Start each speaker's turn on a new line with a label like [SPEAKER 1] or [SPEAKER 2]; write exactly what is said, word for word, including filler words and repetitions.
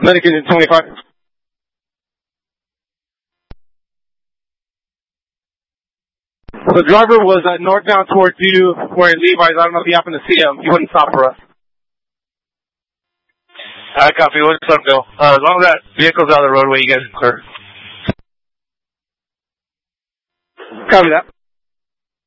[SPEAKER 1] Medic engine twenty-five. The driver was uh, northbound towards you, wearing Levi's. I don't know if you happen to see him. He wouldn't stop for us.
[SPEAKER 2] I copy. We'll just let him go. Uh, as long as that vehicle's out of the roadway, you guys can clear.
[SPEAKER 1] Copy that.